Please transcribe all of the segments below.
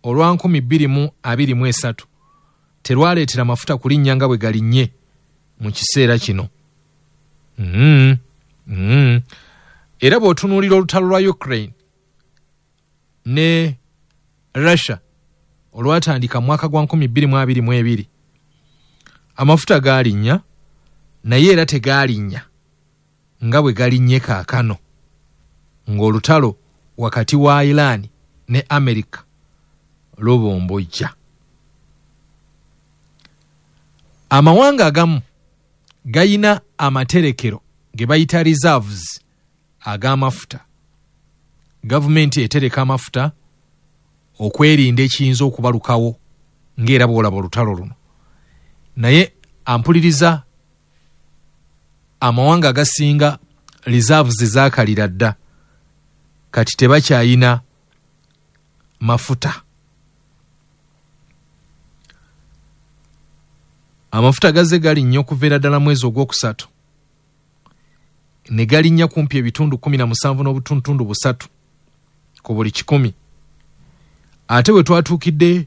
olwa 2023 terwaleetera mafuta kulinnya nga bwe galinnye mu kiseera kino. Era bw'otunuulira olutalo lwa Ukraine ne Russia olwatandika mu mwaka gwa 2022 amafuta galinnya, naye era tegalinnya nga bwe galinnye kaakano ng'olutalo wakati wa Iran ne America lubombojja. Amawanga agamu gayina amaterekero ge bayita reserves ag'amafuta. Gavumenti etereka amafuta okwerinda ekiyinza okubalukawo ng'era bw'olaba olutalo luno. Naye ampuliriza amawanga agasinga reserves zaakalira dda kati tebakyayina mafuta. Amafuta gazze galinnya okuva ddala mwezi ogwokusatu ne galinnya kumpi ebitundu 17.3 ku buli 100. Ate we twatuukidde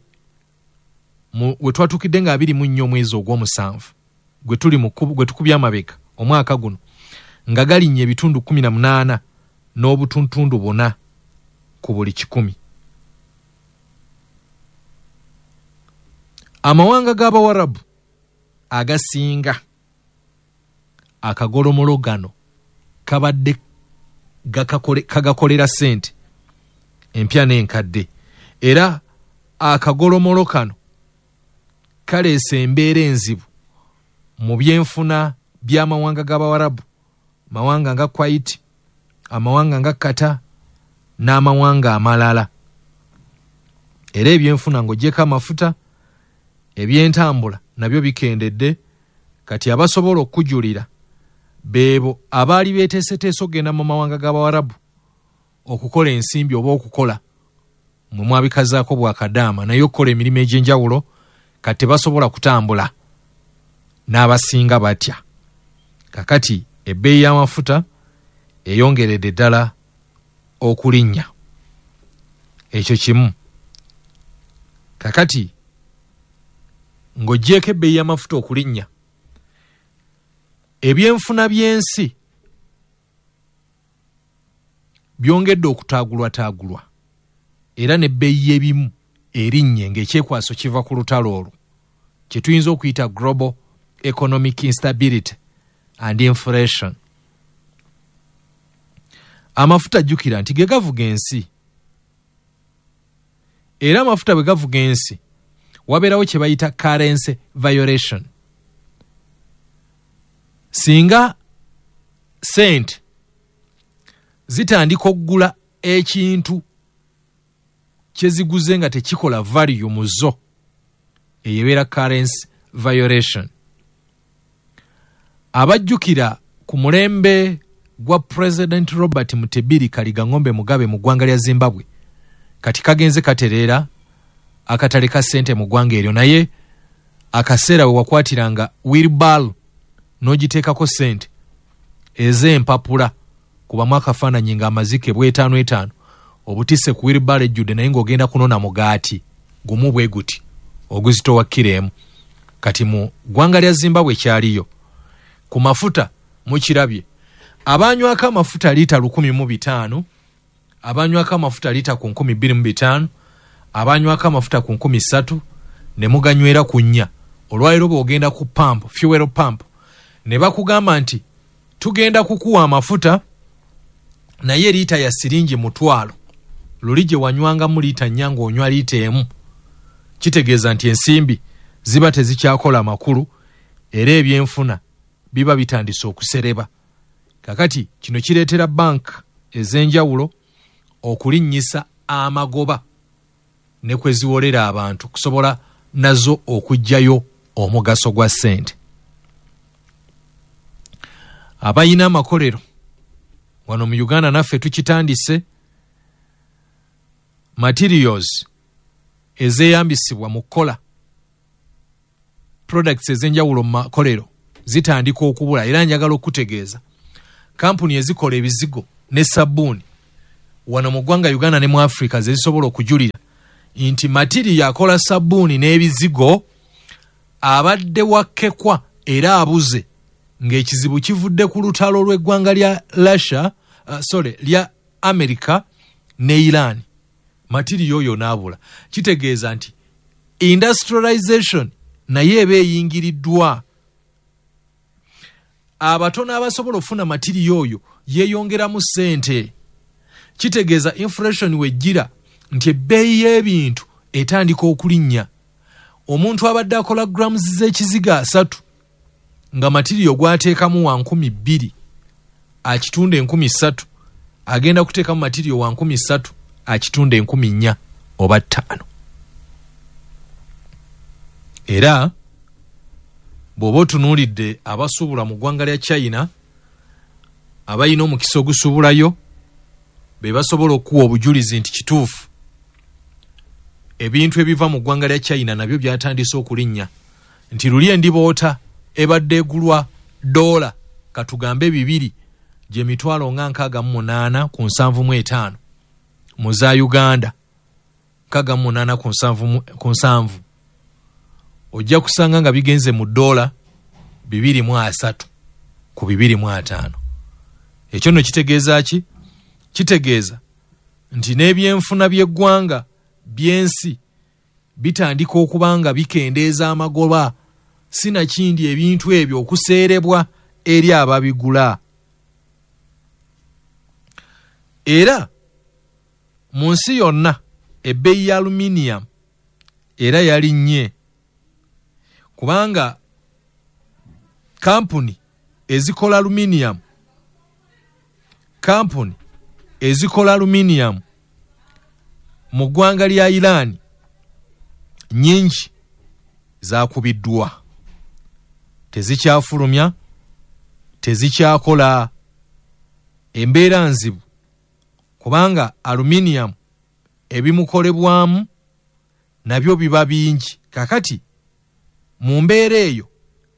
nga 24 omwezi ogw'omusanvu gwe tukubye amabega omwaka guno nga galinnya ebitundu 18.4 ku buli 100. Amawanga g'Abawarabu agasinga akagolomolo gano kabadde kagakolera ssente empya n'enkadde, era akagolomolo kano kaleese embeera enzibu mu byenfuna by'amawanga g'Abawarabu, mawanga nga Kuwait, amawanga nga Qatar n'amawanga amalala. Era ebyenfuna ng'ogyeko amafuta, ebyentambula nabyo bikendedde. Kati abasobola okujulira beebo abaali beeteeseteese okugenda mu mawanga g'Abawarabu okukola ensimbi oba okukola mwe mwabikazaako bwakadaama, naye okukola emirimu egy'enjawulo kati tebasobola kutambula n'abasinga batya. Kakati ebbeeyi y'amafuta eyongeredde ddala okulinnya. Ekyo kimu. Kakati ng'ogyeko ebbeeyi y'amafuta okulinnya, ebyenfuna by'ensi byongedde okutaagulwataagulwa, era n'ebbeeyi y'ebimu erinnye ng'ekyekwaso kiva ku lutalo olwo kye tuyinza okuyita global economic instability and inflation. Amafuta jjukira nti ge gavuga ensi, era amafuta bwe gavuga ensi wabeerawo kye bayita currency violation. Singa sente zitandika okugula ekintu kye ziguze nga tekikola value mu zo, eyebeera currency violation. Abajjukira ku mulembe gwa President Robert Mutebi Kaligangombe Mugabe mu ggwanga lya Zimbabwe, kati kagenze katereera akatale ka ssente mu ggwanga eryo, naye akaseera we wakwatiranga wheelbarrow n'ogiteekako ssente ez'empapula kubamu akafaananyi ng'amazike bw'5 obutisse ku wheelbarrow ejjudde naye ng'ogenda kunona mugaati gumu bwe guti oguzitowa kiremu. Kati mu ggwanga lya Zimbabwe kyaliyo ku mafuta mukirabye, abanywako amafuta lita 1,500, abanywako amafuta lita ku 2,500, abanywako amafuta ku 3,000 ne muganywera ku 4. Olwaliro bw'ogenda ku pump, fuel pump, ne bakugamba nti tugenda kukuwa amafuta naye lita ya siringi 1,000, luli gye wanywangamu lita 4 ng'onywa lita 1, kitegeeza nti ensimbi ziba tezikyakola makulu era ebyenfuna biba bitandise okusereba. Kakati kino kireetera bank ez'enjawulo okulinnyisa amagoba ne kweziwolera abantu kusobola nazo okujjayo omugaso gwa ssente. Abayina amakolero wano mu Uganda naffe tukitandise, materials ezeeyambisibwa mu kukola products ez'enjawulo mu makolero zitandika okubula, era njagala okutegeeza kampuni ezikola ebizigo ne sabbuuni wano mu ggwanga Uganda ne mu Africa zezisobola okujulira nti Material akola sabbuuni n'ebizigo abadde wakkekwa era abuze ng'ekizibu kivudde ku lutalo lw'eggwanga lya lya America ne Iran. Material oyo n'abula. Kitegeeza nti industrialization naye eba eyingiriddwa. Abatono abasobola ofuna Material oyo yeeyongeramu ssente. Kitegeeza inflation wejjira nti ebbeeyi y'ebintu etandika okulinnya. Omuntu abadde akola grams z'ekiziga 3 nga Material gwateekamu wa 200 akitunde 3,000 agenda kuteekamu Material wa 3,000 akitunde 4,000 oba 5. Era bw'oba otunuulidde abasuubula mu ggwanga lya China abayina omukisa ogusuubulayo be basobola okuwa obujulizi nti kituufu ebintu ebiva mu ggwanga lya China nabyo byatandise okulinnya, nti luli endiboota ebadde egulwa $, katugambe 2 gye mitwalo nga 68 ku 75 mu za Uganda 68 ku 7 ojja kusanga nga bigenze mu $, 203 ku 205. Ekyo nno kitegeeza ki? Kitegeeza nti n'ebyenfuna by'eggwanga byensi bitandika okubanga bikendeeza amagoba, sinakindi ebintu ebyo okuseerebwa eri ababigula. Era mu nsi yonna ebbeeyi ya aluminium era yalinnye, kubanga kampuni ezikola aluminium mu ggwanga lya Iran nyingi zakubiddwa, tezikyafulumya, tezikyakola. Embeera nzibu kubanga aluminium ebimukolebwamu nabyo biba bingi. Kakati mu mbeera eyo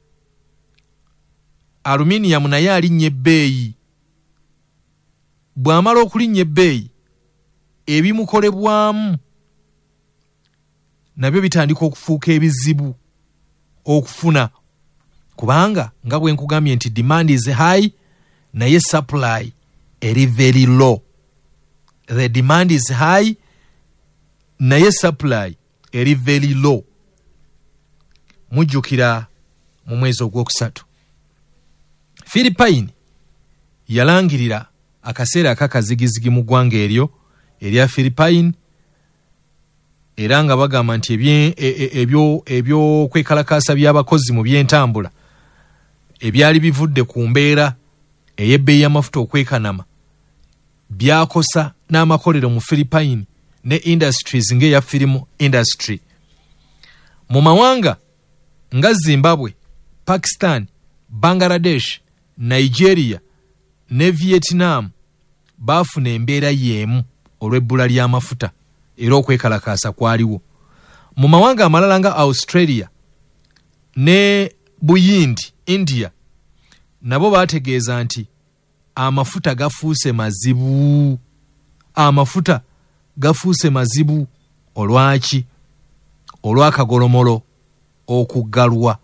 aluminium naye alinnye ebbeeyi. Bw'amala okulinnya ebbeeyi ebimukolebwamu nabyo bitandika okufuuka ebizibu okufuna, kubanga nga bwe nkugambye nti demand is high naye supply eri very low. The demand is high naye supply eri very low. Mujjukira mu mwezi ogwokusatu Philippine yalangirira akaseera akakazigizigi mu ggwanga eryo erya Philippine, era nga bagamba nti ebyo kwekalakaasa by'abakozi mu by'entambula ebyali bivudde ku mbeera ey'ebbeeyi y'amafuta okwekanama byakosa n'amakolero mu Philippine ne industries ng'eya film industry. Mu mawanga nga Zimbabwe, Pakistan, Bangladesh, Nigeria ne Vietnam baafuna embeera y'emu olw'ebbula ly'amafuta era okwekalakaasa kwaliwo. Mu mawanga amalala nga Australia ne Buyindi, India, nabo baategeeza nti amafuta gafuuse mazibu. Amafuta gafuuse mazibu. Olwaki? Olw'akagolomolo okuggalwa.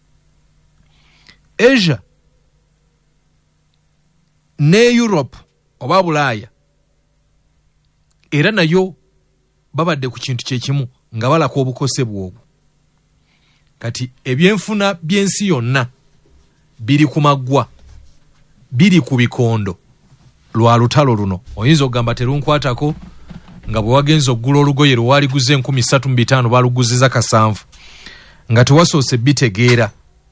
Asia ne Europe oba Bulaaya era nayo babadde ku kintu kyekimu nga balaka obukose bwobwo. Kati ebyenfuna by'ensi yonna biri ku maggwa, biri ku bikondo lwa lutalo luno. Oyinza okugamba terunkwatako nga bwe wagenza oggula olugoye lwaliguze 3,500 baluguziza 7 nga tewasoose bitegeera,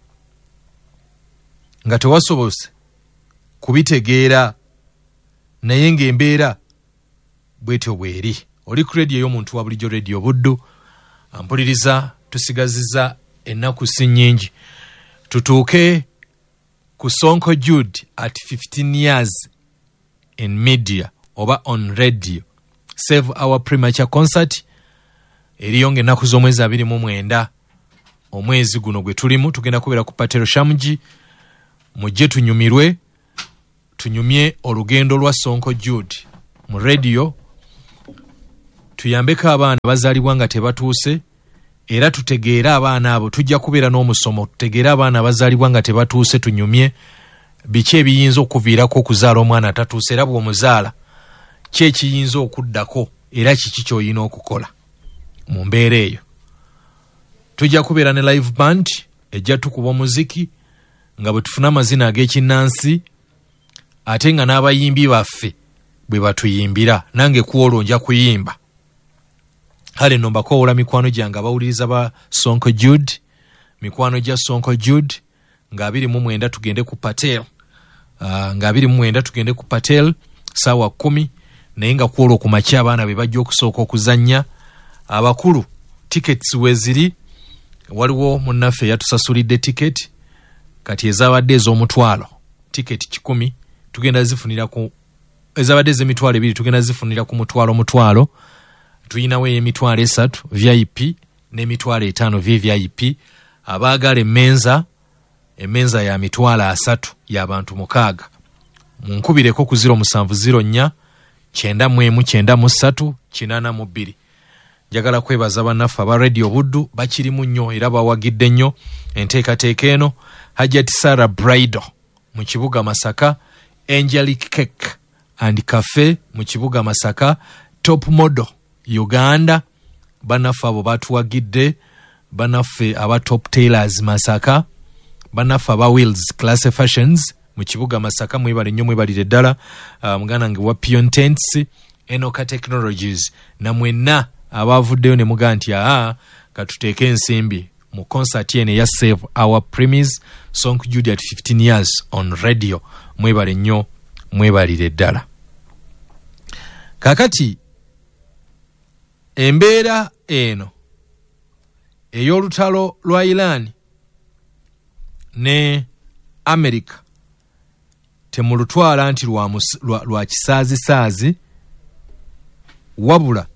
nga tewasobose kubitegeera, naye ng'embeera bwetyo bweri. Oli ku radio y'omuntu wa bulijjo Radio Buddu, ampuliriza tusigazizza ennaku si nnyingi tutuuke ku Sonko Jude at 15 years in media oba on radio. Save our premature concert eriyo ng'ennaku z'omwezi 29 omwezi guno gwe tulimu. Tugenda kubeera ku Patero Shamuji, mujje tunyumirwe, tunyumye olugendo lwa Sonko Jude mu radio, tuyambeko abaana bazaalibwa nga tebatuuse era tutegeera abaana abo tujja kubeera n'omusomo tutegeere abaana abazaalibwa nga tebatuuse tunyumye biki ebiyinza okuviirako okuzaala omwana atatuuse era bw'omuzaala ki ekiyinza okuddako era kiki ky'olina okukola mu mbeera eyo. Tujja kubeera ne live band ejja tukuba omuziki nga bwe tufuna amazina ag'ekinnansi ate nga n'abayimbi baffe bwe batuyimbira nange kuolwo nja kuyimba. Kale nno mbakoowola mikwano gyange abawuliriza ba Sonko Jude, mikwano gya Sonko Jude nga 29 tugende ku Patel, nga 29 tugende ku Patel saawa 10 naye nga kuolwo ku makya abaana be bajja okusooka okuzannya. Abakulu tickets weziri, waliwo munnaffe yatusasulidde ticket kati ezabadde ez'omutwalo ticket 10 tugenda zifunira ku ezabadde ez'emitwalo 2 tugenda zifunira ku mutwalo. Tuyinawo emitwalo 3 VIP n'emitwalo 5 VVIP. Abaagala emmenza ya mitwalo 3 y'abantu 6 munkubireko ku 0704 993 882. Njagala kwebaza bannaffe aba Radio Buddu bakirimu nnyo era bawagidde nnyo enteekateeka eno. Hajjat Sarah Bridal mu kibuga Masaka, Angelic Cake and Cafe mu kibuga Masaka, Top Model Uganda bannaffe abo batuwagidde, bannaffe aba Top Tailors Masaka, bannaffe aba Wheels Class Fashions mu kibuga Masaka mwebale nnyo mwebalire ddala. Muganda nge wa Pion Tents, Enoka Technologies na mwenna abavuddeyo ne muga nti katuteeke ensimbi mu concert ene ya Save Our Premise Sonko Jude at 15 years on radio. Mwebale nnyo mwebalire ddala. Kakati embeera eno ey'olutalo lwa Iran ne America temulutwala nti lwa kisaazi wabula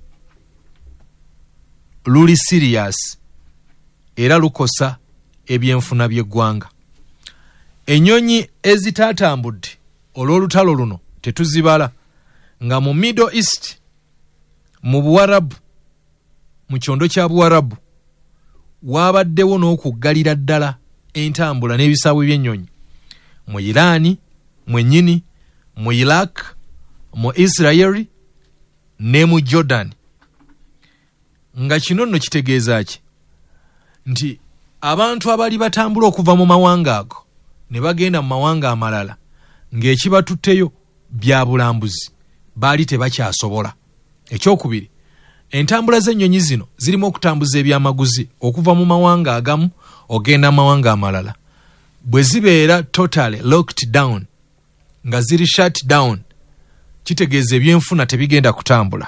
luli serious era lukosa ebyenfuna by'eggwanga. Ennyonyi ezitaatambudde olw'olutalo luno tetuzibala nga mu Middle East mu Buwarabu mu kyondo kya Buwarabu waabaddewo n'okuggalira ddala entambula n'ebisaawe by'ennyonyi mu Irani mwennyini, mu Iraq, mu Israeli ne mu Jordan. Nga kino nno kitegeeza ki? Nti abantu abali batambula okuva mu mawanga ago ne bagenda mu mawanga amalala ng'ekibatutteyo bya bulambuzi baali tebakyasobola. Ekyokubiri, entambula z'ennyonyi zino zirimu okutambuza ebyamaguzi okuva mu mawanga agamu ogenda mu mawanga amalala. Bwe zibeera totally locked down nga ziri shut down kitegeeza ebyenfuna tebigenda kutambula.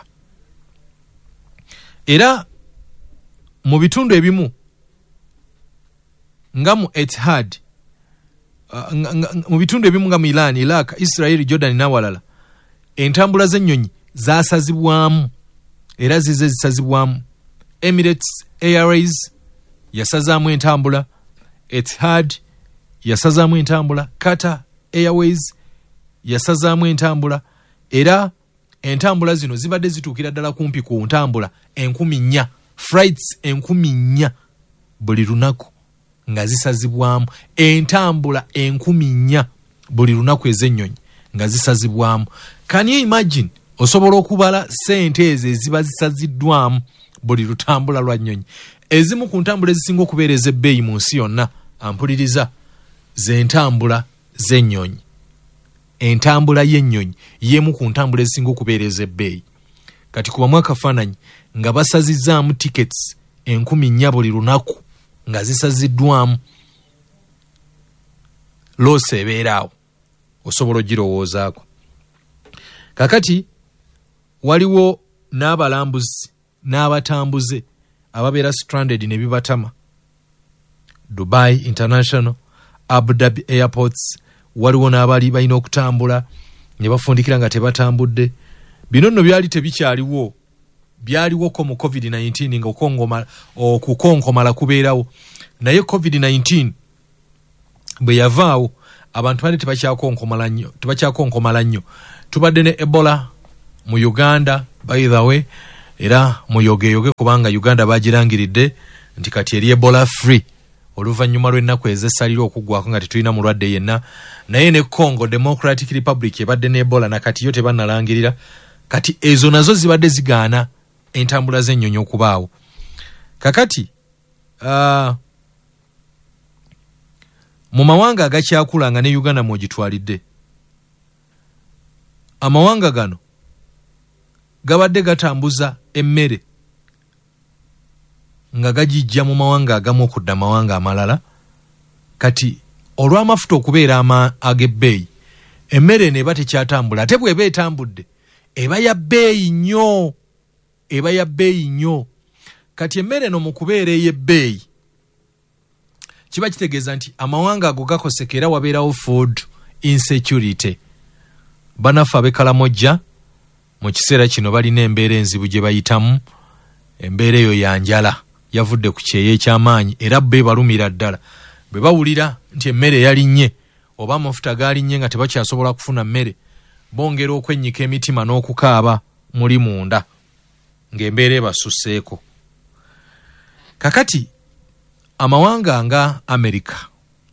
Era mu bitundu ebimu nga mu Etihad, mu bitundu ebimu nga mu Iran, Iraq, Israel, Jordan n'awalala entambula z'ennyonyi zaasazibwamu era zize zisazibwamu. Emirates Airways yasazaamu entambula, Etihad yasazaamu entambula, Qatar Airways yasazaamu entambula era entambula zino zibadde zituukira ddala kumpi ku ntambula 4,000 flights 4,000 buli lunaku nga zisazibwamu. Entambula 4,000 buli lunaku ez'ennyonyi nga zisazibwamu. Can you imagine? Osobola okubala sente ezo eziba zisaziddwamu buli lutambula lwa nnyonyi. Ezimu ku ntambula ezisinga okubeera ez'ebbeeyi mu nsi yonna ampuliriza z'entambula z'ennyonyi. Entambula y'ennyonyi yemu ku ntambula ezisinga okubeera ez'ebbeeyi. Kati kubamu akafaananyi nga basazizaamu tickets 4,000 buli lunaku nga zisaziddwamu. Loosi ebeeraawo osobola ogirowoozaako. Kakati waliwo n'abalambuzi n'abatambuze ababeera stranded ne bibatama. Dubai International, Abu Dhabi Airports, waliwo n'abali balina okutambula ne bafundikira nga tebatambudde. Bino nno byali tebikyaliwo, byaliwoko mu COVID-19 nga okukonkomala kubeerawo. Naye COVID-19 bwe yavaawo abantu bali tebakyakonkomala nnyo. Tubadde ne Ebola mu Uganda, by the way, era muyogeyoge kubanga Uganda bagirangiridde nti kati eri Ebola free oluvannyuma lw'ennaku ez'essalira okuggwako nga tetulina mulwadde yenna. Naye ne Congo Democratic Republic ebadde ne Ebola nakati yo tebannalangirira, kati ezo nazo zibadde zigaana entambula z'ennyonyi okubaawo. Kakati mu mawanga agakyakula nga ne Uganda mwogitwalidde, amawanga gano gabadde gatambuza emmere nga gajijja mu mawanga agamu okudda mawanga amalala. Kati olw'amafuta okubeera ag'ebbeeyi, emmere eno eba tekyatambula, ate bw'eba etambudde eba ya bbeeyi nnyo, eba ya bbeeyi nnyo. Kati emmere eno mu kubeera ey'ebbeeyi kiba kitegeeza nti amawanga ago gakosekera, wabeerawo food insecurity. Banaffe ab'Ekalamojja mu kiseera kino balina embeera enzibu gye bayitamu. Embeera eyo ya njala yavudde ku kyeya eky'amaanyi, era bbe balumira ddala bwe bawulira nti emmere yalinnye oba amafuta gaalinnye nga tebakyasobola kufuna mmere, bongera okwennyika emitima n'okukaaba muli munda ng'embeera ebasusseeko. Kakati amawanga nga Amerika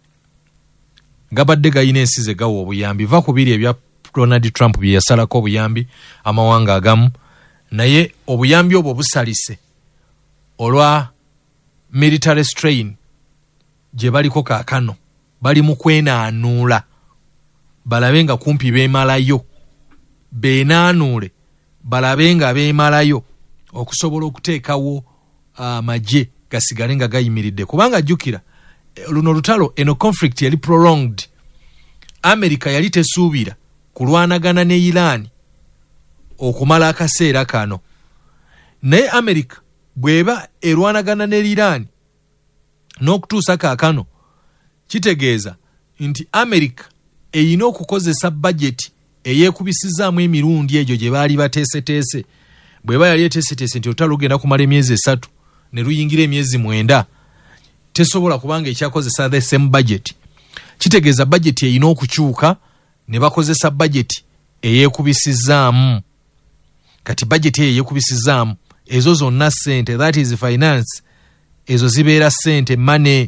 gabadde gayina ensi ze gawa obuyambi, va ku biri ebya Donald Trump bye yasalako obuyambi amawanga agamu, naye obuyambi obwo busalise olwa military strain gye baliko kaakano. Bali mu kwenaanuula balabe nga kumpi beemalayo, beenaanuule balabe nga beemalayo okusobola okuteekawo amagye gasigale nga gayimiridde. Kubanga jjukira luno lutalo, eno conflict yali prolonged. Amerika yali tesuubira kulwanagana ne Iran okumala akaseera kano, naye Amerika bw'eba erwanagana ne Iran n'okutuusa kaakano, kitegeeza nti Amerika eyina okukozesa budget eyeekubisizaamu emirundi egyo gye baali bateeseteese. Bw'eba yali eteeseteese nti olutalo lugenda kumala emyezi 3 ne luyingira emyezi 9, tesobola kubanga ekyakozesa the same budget. Kitegeeza budget eyina okukyuka ne bakozesa budget eyeekubisizaamu. Kati budget eyeekubisizaamu ezo zonna sente, that is finance, ezo zibeera sente, money.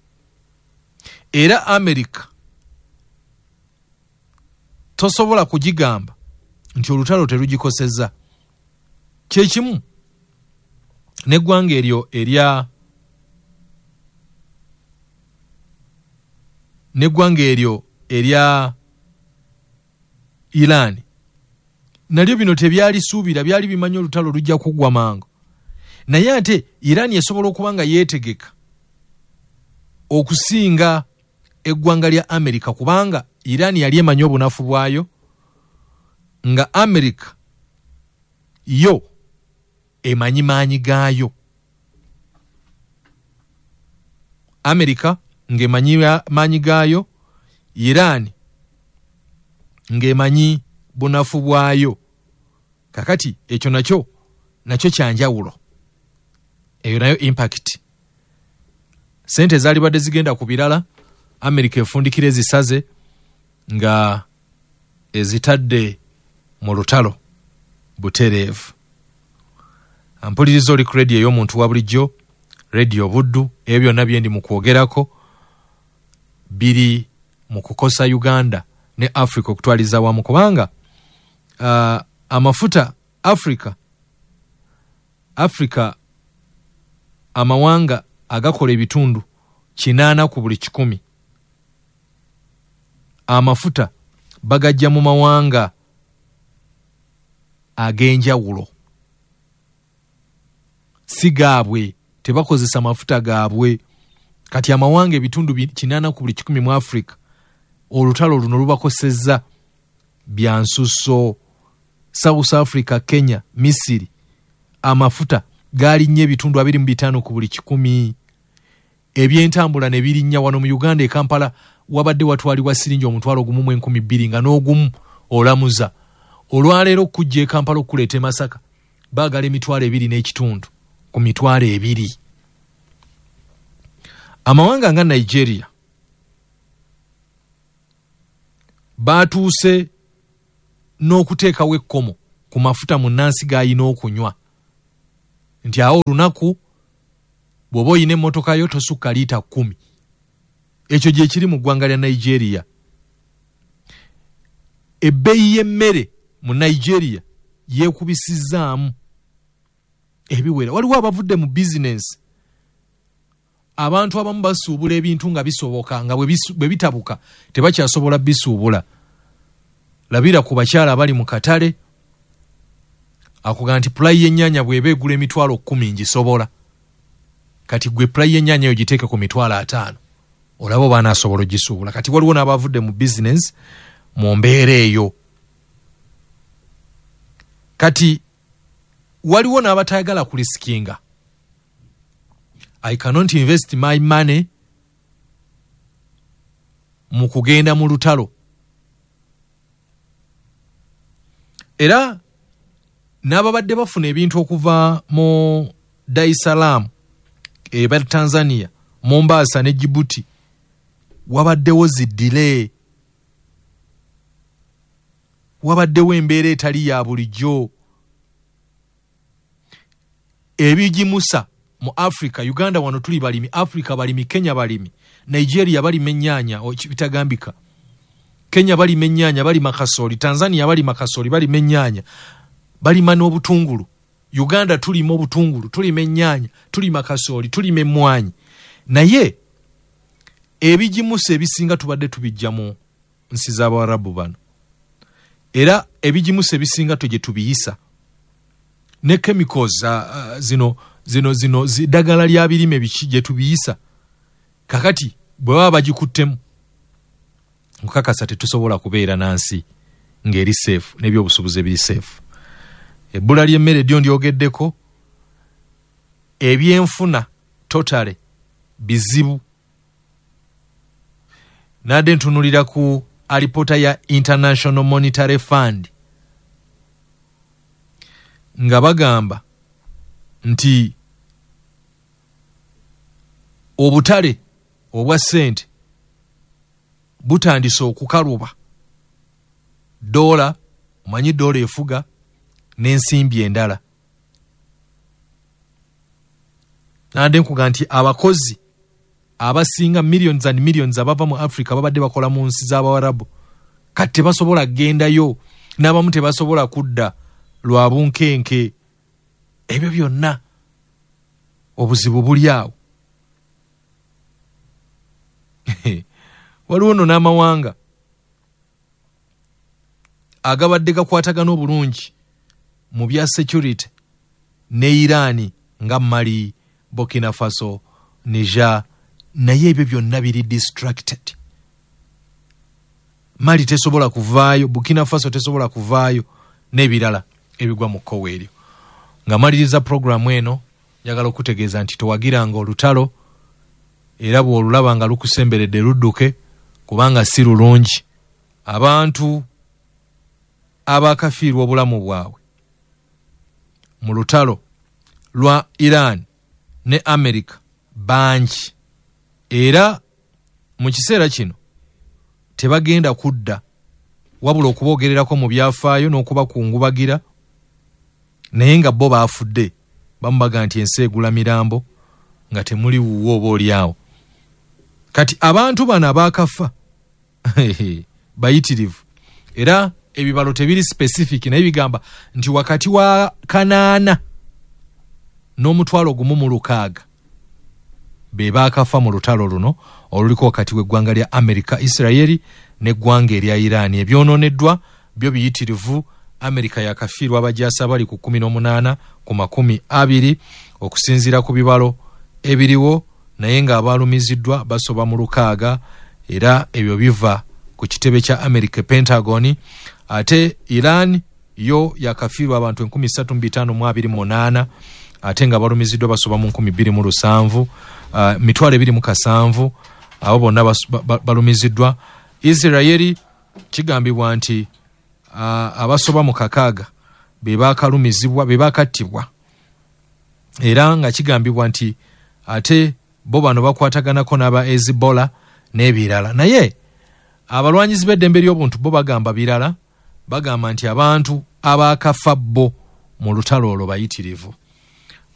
Era Amerika tosobola kugigamba nti olutalo terugikosezza. Kyekimu n'eggwanga eryo erya Iran, nalyo bino tebyali suubira, byali bimanyi olutalo lujja kuggwa mangu. Naye ate Iran esobola okuba nga yeetegeka okusinga eggwanga lya Amerika, kubanga Iran yali emanyi obunafu bwayo, nga Amerika yo emanyi maanyi gaayo. Amerika ng'emanyi maanyi gaayo, Iran ng'emanyi bunafu bwayo. Kakati ekyo nakyo kyanjawulo, eyo nayo impact. Sente zaali badde zigenda ku birala, Amerika efundikira ezisaze nga ezitadde mu lutalo butereevu. Ampuliriza oli ku radio ey'omuntu wa bulijjo, radio Buddu, ebyo byonna bye ndi mu kwogerako biri mu kukosa Uganda ne Africa okutwaliza wamu, kubanga amafuta Africa amawanga agakola ebitundu 8 ku buli 100 amafuta bagajja mu mawanga ag'enjawulo, si gaabwe, tebakozesa mafuta gaabwe. Kati amawanga ebitundu 8 ku buli 100 mu Africa olutalo luno lubakosezza bya nsusso. South Africa, Kenya, Misiri, amafuta gaalinnye ebitundu 25 ku buli 100. Ebyentambula ne birinnya wano mu Uganda, e Kampala wabadde watwalibwa siringi omutwalo gumu mu 1200 nga n'ogumu olamuza. Olwaleero okujja e Kampala okuleeta e Masaka baagala emitwalo 2.5 ku mitwalo 2. Amawanga nga Nigeria baatuuse n'okuteekawo ekkomo ku mafuta mu nnansi g'ayina okunywa nti awo olunaku bw'oba oyina emmotoka yo tosukka liita 10. Ekyo gye kiri mu ggwanga lya Nigeria. Ebbeeyi y'emmere mu Nigeria yeekubisizzaamu ebiwera. Waliwo abavudde mu bizinensi. Abantu abamu basuubula ebintu nga bisoboka nga bwe bitabuka tebakyasobola bisuubula. Labira ku bakyala abali mu katale akuga nti pulayi y'ennyaanya bw'eba egula emitwalo 10 ngisobola. Kati gwe pulayi y'ennyaanya yo giteeke ku mitwalo 5. Olaba oba anaasobola ogisuubula. Kati waliwo n'abavudde mu bizinensi mu mbeera eyo. Kati waliwo n'abatayagala kulisikinga. I cannot invest my money mu kugenda mu lutalo. Era n'ababadde bafuna ebintu okuva mu Dar es Salaam, eba Tanzania, Mombasa ne Djibouti, wabaddewo ziddile. Wabaddewo embeera etali ya bulijjo. Ebigimusa mu Africa, Uganda wano tuli balimi, Africa balimi, Kenya balimi, Nigeria balima ennyaanya bitagambika. Kenya balima ennyaanya, balima kasooli, Tanzania balima kasooli, balima ennyaanya, balima n'obutungulu. Uganda tulima obutungulu, tulima ennyaanya, tulima kasooli, tulima emmwanyi. Naye ebigimusa ebisinga tubadde tubijja mu nsi z'Abarabu bano. Era ebigimusa ebisinga gye tubiyisa. Ne chemicals zino ddagala lya birime biki gye tubiyisa. Kakati bwe baba bagikuttemu nkakasa tetusobola kubeera nansi ng'eri safe n'ebyobusuubuzi ebiri safe. Ebbula ly'emmere ddyo ndyogeddeko. Ebyenfuna totale bizibu. Nadde ntunulira ku alipota ya International Monetary Fund nga bagamba nti obutale obwa ssente butandise okukaluba. Dola, omanyi dola efuga n'ensimbi endala. Nande nkuga nti abakozi abasinga millions and millions abava mu Africa babadde bakola mu nsi z'Abarabu kati tebasobola gendayo, n'abamu tebasobola kudda lwa bunkenke. Ebyo byonna obuzibu buli awo. Waliwo nno n'amawanga agabadde gakwatagana obulungi mu bya security ne Iran nga Mali, Burkina Faso, Niger, naye ebyo byonna biri distracted. Mali tesobola kuvaayo, Burkina Faso tesobola kuvaayo, n'ebirala ebigwa mu kkowe eryo. Nga maliriza programu eno njagala okutegeeza nti towagiranga olutalo, era bw'olulaba nga lukusemberedde ludduke, kubanga si lulungi. Abantu abakafiirwa obulamu bwabwe mu lutalo lwa Iran ne America bangi, era mu kiseera kino tebagenda kudda wabula okuboogererako mu byafaayo n'okubakungubagira, naye nga bo baafudde. Bamubaga nti ensi egula mirambo nga temuli wuwo oba oliawo. Kati abantu bano abaakafa bayitirivu, era ebibalo tebiri specific naye bigamba nti wakati wa 8 n'omutwalo 16 be baakafa mu lutalo luno oluliko wakati w'eggwanga lya Amerika, Isirayiri n'eggwanga erya Iran. Ebyonooneddwa byo biyitirivu. Amerika yakafiirwa abajaasi abali ku 18 ku 20 okusinziira ku bibalo ebiriwo, naye nga abalumiziddwa basoba mu 6, era ebyo biva ku kitebe kya Amerika Pentagon. Ate Iran yo yakafiirwa abantu 3528 ate nga balumiziddwa basoba mu 27,000, mitwalo 27 abo bonna balumiziddwa. Isirayiri kigambibwa nti abasoba mu 6 be bakalumizibwa, be bakattibwa, era nga kigambibwa nti ate bo bano bakwataganako n'aba Hezbollah n'ebirala. Naye abalwanyizi b'eddembe ly'obuntu bo bagamba birala, bagamba nti abantu abaakafa bo mu lutalo olwo bayitirivu.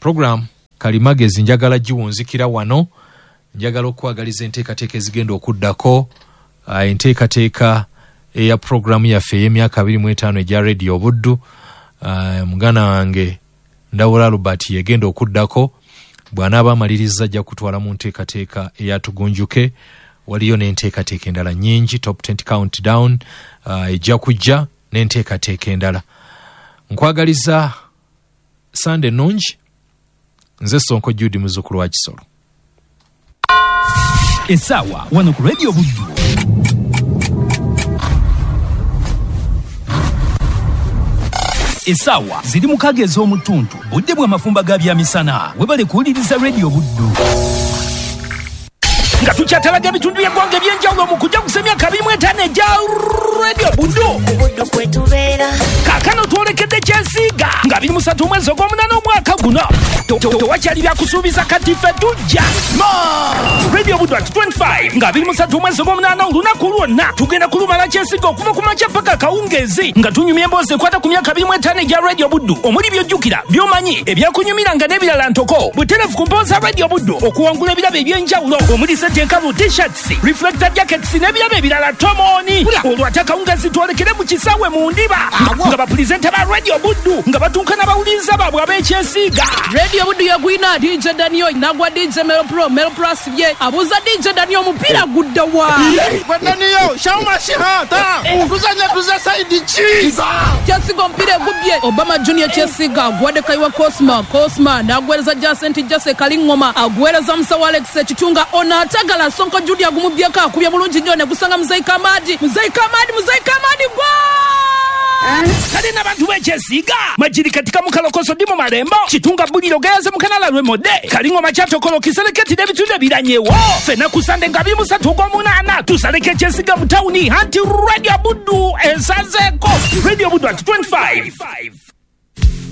program Kalimagezi njagala giwunzikira wano, njagala okwagaliza enteekateeka ezigenda okuddako, enteekateeka eya programu yaffe ey'emyaka 25 egya Radio Buddu. Mugana wange Ndawula Albert yegenda okuddako, bw'anaaba amaliriza ajja kutwala mu nteekateeka eyatugunjuke. Waliyo n'enteekateeka endala nnyingi, top 20 countdown ejja kujja n'enteekateeka endala. Nkwagaliza Sunday nungi. Nze Sonko Judy muzzukulu wa Kisolo. Esawa wano ku Radio Buddu. Esawa ziri mu kage ez'omutuntu budde bwa mafumba ga byamisana webale kuwuliriza Radio Buddu. Nga tukyatalaga ebitundu by'eggwanga eby'enjawulo mu kujja kusemya 25 egya Radio Buddu kwetubeera kaakano twolekedde Kyesiiga nga 23 mwezi ogw'omunaana omwaka guno. Tewakyali byakusuubiza kati ffe tujja Radio Buddu at 25 nga 23 mwezi ogw'omunaana olunaku lwonna tugenda kulumala Kyesiiga okuva ku makya paka kawungeezi nga tunyumya emboozi ekwata ku myaka 25 egya Radio Buddu omuli by'ojjukira by'omanyi ebyakunyumiranga n'ebirala ntoko butereevu ku mboozi Radio Buddu okuwangula ebirabo eby'enjawulo omuli enkalu t-shirts, reflector jackets n'ebirabo ebirala tomoni. Olwata kawungeezi twolekere mu kisaawe mu ndiba nga bapulizenta ba Radio Buddu nga batuuka n'abawuliriza baabwe ab'Ekyesiiga. Radio Buddu yagwina DJ Daniel nagwa DJ Melo Pro asibye abuuza DJ Daniel omupiira gudda wa Daniel shawma shihata kuzanya tuza side chi Kyesiiga omupiira egubye Obama Junior Kyesiiga agwadde Kaiwa Cosma n'agwereza Jase Kalingoma agwereza Musawo Alex Ekitunga onataga la Sonko Judy agumubyeko akubye bulungi nnyo ne gusanga Muzaika Madi gwa kale n'abantu b'Ekyesiiga majiri katika mukalokoso ndi mu malembo Kitunga buliro geyaze mu kanala lw'emode Kalingoma kyatokolo kiseleketi n'ebitundu ebiranyewo fena kusande nga 23 ogw'omunaana tusaleke Ekyesiiga mu tawuni anti Radio Buddu esazeeko Radio Buddu at 20